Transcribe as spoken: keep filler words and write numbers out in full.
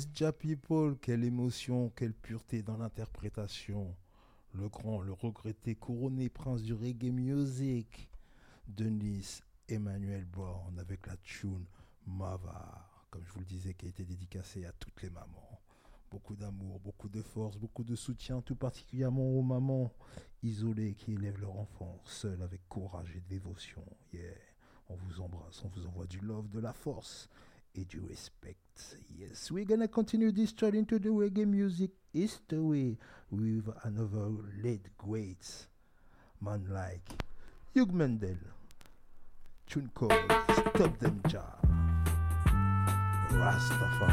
Jah People, quelle émotion, quelle pureté dans l'interprétation. Le grand, le regretté, couronné prince du reggae music, Denis Emmanuel Brown, avec la tune Mava, comme je vous le disais, qui a été dédicacée à toutes les mamans. Beaucoup d'amour, beaucoup de force, beaucoup de soutien, tout particulièrement aux mamans isolées qui élèvent leur enfant seules avec courage et dévotion. Yeah. On vous embrasse, on vous envoie du love, de la force et du respect. Yes, we're gonna continue this straight into the reggae music history with another late great man like Hugh Mendel. Tune called Stop Them Jah. Rastafari.